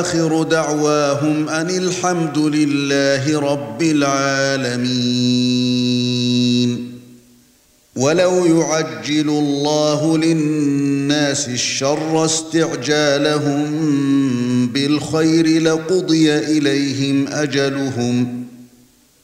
آخر دعواهم أن الحمد لله رب العالمين. ولو يعجل الله للناس الشر استعجالهم بالخير لقضي إليهم أجلهم